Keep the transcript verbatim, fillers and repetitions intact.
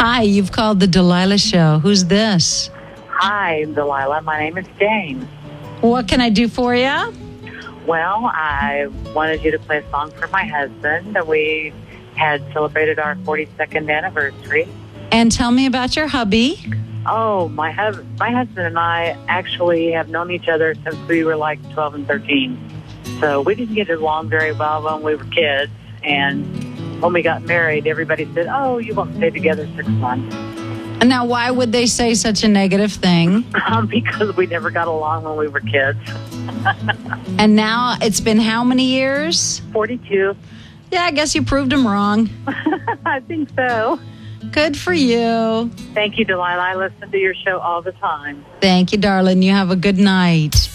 Hi, you've called the Delilah Show. Who's this? Hi, Delilah. My name is Jane. What can I do for you? Well, I wanted you to play a song for my husband. We had celebrated our forty-second anniversary. And tell me about your hubby. Oh, my hus- my husband and I actually have known each other since we were like twelve and thirteen. So we didn't get along very well when we were kids. And when we got married, everybody said, oh, you won't stay together six months. And now, why would they say such a negative thing? Um, because we never got along when we were kids. And now it's been how many years? forty-two. Yeah, I guess you proved them wrong. I think so. Good for you. Thank you, Delilah. I listen to your show all the time. Thank you, darling. You have a good night.